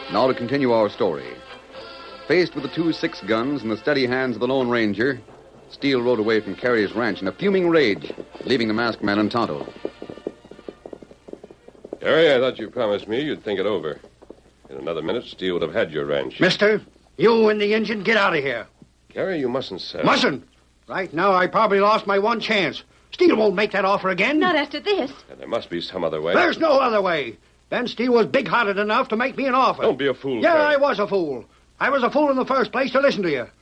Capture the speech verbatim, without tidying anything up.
Now to continue our story. Faced with the two six guns in the steady hands of the Lone Ranger, Steele rode away from Carey's ranch in a fuming rage, leaving the masked man and Tonto. Carey, I thought you promised me you'd think it over. In another minute, Steele would have had your ranch. Mister, you and the engine, get out of here. Carey, you mustn't sell. Mustn't? Right now, I probably lost my one chance. Steele won't make that offer again. Not after this. And there must be some other way. There's no other way. Ben Steele was big-hearted enough to make me an offer. Don't be a fool, Yeah, Carey. I was a fool. I was a fool in the first place to listen to you.